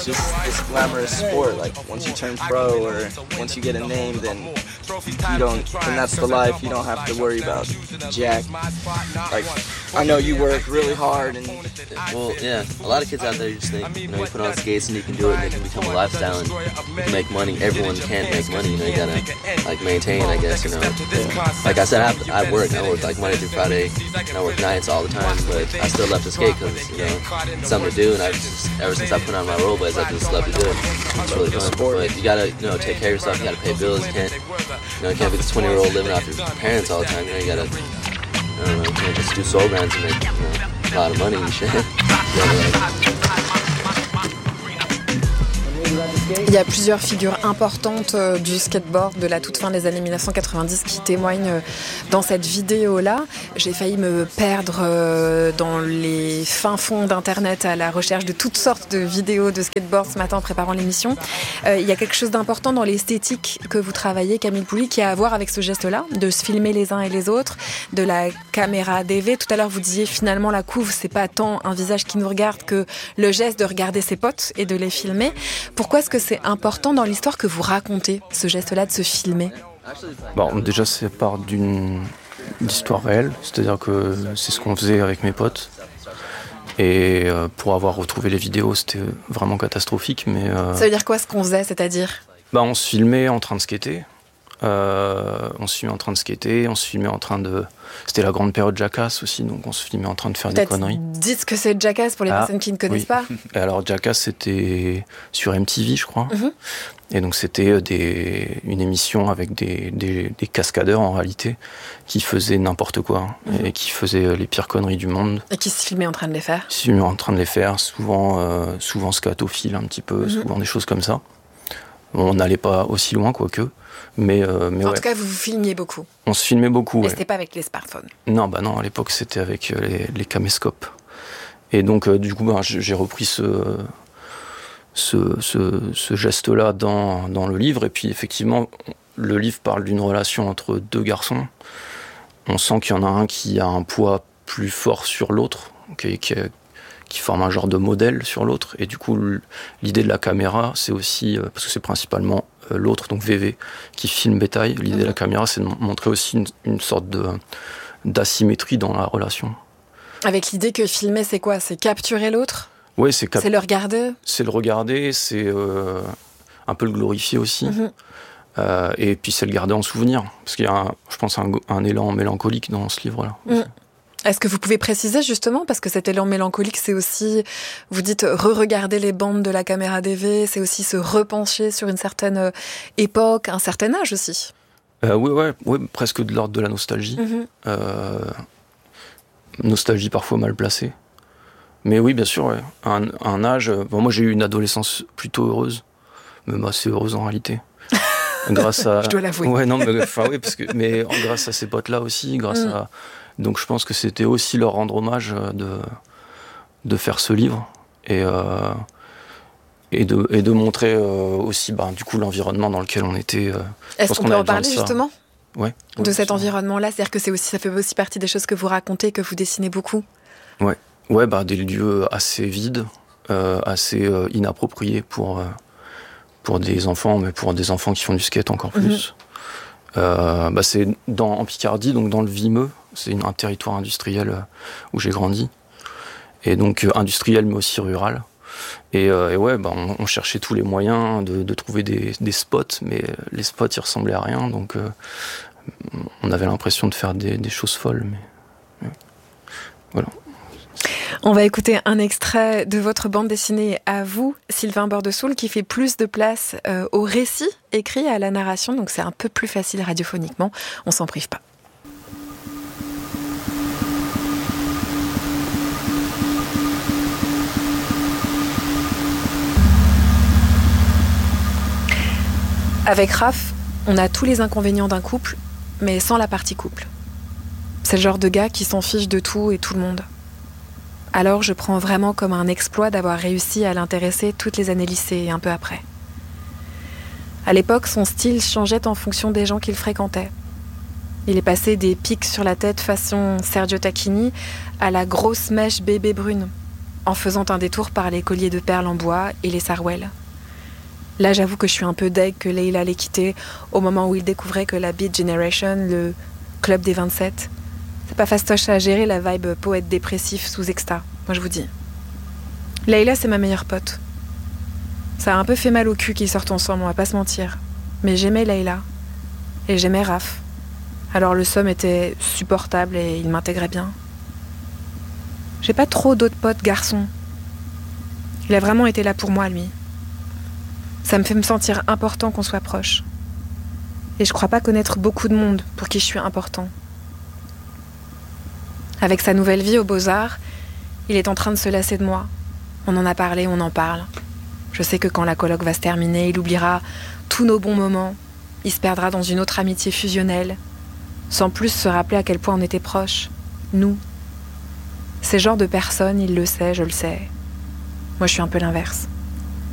it's just this glamorous sport. Like once you turn pro or once you get a name, then that's the life. You don't have to worry about jack. Like I know you work really hard and well, yeah, a lot of kids out there just think, you put on skates and you can do it and it can become a lifestyle and you can make money. Everyone can't make money, you gotta like maintain, I guess, Yeah. Like I said, I work like Monday through Friday and I work nights all the time, but I still love to skate because, it's something to do, and ever since I put on my rollerblades, I just love to do it. It's really fun. But you gotta, take care of yourself, you gotta pay bills, you can't be this 20-year-old living off your parents all the time, you gotta, you can't just do soul grinds and make, a lot of money and shit. Il y a plusieurs figures importantes du skateboard de la toute fin des années 1990 qui témoignent dans cette vidéo-là. J'ai failli me perdre dans les fins fonds d'Internet à la recherche de toutes sortes de vidéos de skateboard ce matin en préparant l'émission. Il y a quelque chose d'important dans l'esthétique que vous travaillez, Camille Pouly, qui a à voir avec ce geste-là, de se filmer les uns et les autres, de la caméra DV. Tout à l'heure, vous disiez finalement la couve, c'est pas tant un visage qui nous regarde que le geste de regarder ses potes et de les filmer. Pourquoi est-ce que c'est important dans l'histoire que vous racontez, ce geste-là de se filmer ? Bon, déjà, c'est part d'une histoire réelle, c'est-à-dire que c'est ce qu'on faisait avec mes potes. Et pour avoir retrouvé les vidéos, c'était vraiment catastrophique. Mais, ça veut dire quoi ce qu'on faisait, c'est-à-dire ? On se filmait en train de skater. On se filmait en train de skater, on se filmait en train de... C'était la grande période Jackass aussi, donc on se filmait en train de faire des conneries. Dites ce que c'est Jackass pour les personnes qui ne connaissent pas. Et alors Jackass, c'était sur MTV, je crois. Mm-hmm. Et donc c'était une émission avec des cascadeurs en réalité qui faisaient n'importe quoi et qui faisaient les pires conneries du monde. Et qui se filmaient en train de les faire. Qui se filmaient en train de les faire, souvent scatophile un petit peu, souvent des choses comme ça. On n'allait pas aussi loin, quoique. Mais en tout cas, vous vous filmiez beaucoup. On se filmait beaucoup, Et c'était pas avec les smartphones. Non, à l'époque, c'était avec les caméscopes. Et donc, du coup, j'ai repris ce geste-là dans le livre. Et puis, effectivement, le livre parle d'une relation entre deux garçons. On sent qu'il y en a un qui a un poids plus fort sur l'autre, qui forme un genre de modèle sur l'autre. Et du coup, l'idée de la caméra, c'est aussi, parce que c'est principalement l'autre, donc VV, qui filme Bétail. L'idée de la caméra, c'est de montrer aussi une sorte d'asymétrie dans la relation. Avec l'idée que filmer, c'est quoi ? C'est capturer l'autre ? Oui, c'est le regarder ? C'est le regarder, c'est un peu le glorifier aussi. Et puis c'est le garder en souvenir. Parce qu'il y a, je pense, un élan mélancolique dans ce livre-là. Est-ce que vous pouvez préciser justement, parce que cet élan mélancolique, c'est aussi, vous dites, re-regarder les bandes de la caméra DV, c'est aussi se repencher sur une certaine époque, un certain âge aussi. Oui, presque de l'ordre de la nostalgie. Nostalgie parfois mal placée. Mais oui, bien sûr, ouais. Un âge... moi, j'ai eu une adolescence plutôt heureuse, même assez heureuse en réalité. Grâce à... Je dois l'avouer. Ouais, non, mais grâce à ces potes-là aussi, à... Donc je pense que c'était aussi leur rendre hommage de faire ce livre et de montrer aussi du coup l'environnement dans lequel on était. Est-ce qu'on peut en parler justement ? Ouais. De cet environnement-là, c'est-à-dire que ça fait aussi partie des choses que vous racontez, que vous dessinez beaucoup. Ouais, des lieux assez vides, assez inappropriés pour des enfants, mais pour des enfants qui font du skate encore plus. C'est en Picardie, donc dans le Vimeux, c'est un territoire industriel où j'ai grandi, et donc industriel mais aussi rural. On cherchait tous les moyens de trouver des spots, mais les spots ils ressemblaient à rien, donc on avait l'impression de faire des choses folles, mais voilà. On va écouter un extrait de votre bande dessinée à vous, Sylvain Bordesoul, qui fait plus de place au récit écrit à la narration, donc c'est un peu plus facile radiophoniquement, on s'en prive pas. Avec Raph, on a tous les inconvénients d'un couple, mais sans la partie couple. C'est le genre de gars qui s'en fiche de tout et tout le monde. Alors je prends vraiment comme un exploit d'avoir réussi à l'intéresser toutes les années lycée et un peu après. À l'époque, son style changeait en fonction des gens qu'il fréquentait. Il est passé des pics sur la tête façon Sergio Tacchini à la grosse mèche bébé brune. en faisant un détour par les colliers de perles en bois et les Sarwell. Là, j'avoue que je suis un peu deg que Leila l'ait quitté au moment où il découvrait que la Beat Generation, le club des 27, c'est pas fastoche à gérer la vibe poète dépressif sous exta, moi je vous dis. Leila, c'est ma meilleure pote. Ça a un peu fait mal au cul qu'ils sortent ensemble, on va pas se mentir. Mais j'aimais Leila. Et j'aimais Raph. Alors le somme était supportable et il m'intégrait bien. J'ai pas trop d'autres potes garçons. Il a vraiment été là pour moi, lui. Ça me fait me sentir important qu'on soit proches. Et je crois pas connaître beaucoup de monde pour qui je suis important. Avec sa nouvelle vie aux Beaux-Arts, il est en train de se lasser de moi. On en a parlé, on en parle. Je sais que quand la coloc va se terminer, il oubliera tous nos bons moments. Il se perdra dans une autre amitié fusionnelle, sans plus se rappeler à quel point on était proches. Nous. Ces genres de personnes, il le sait, je le sais. Moi, je suis un peu l'inverse.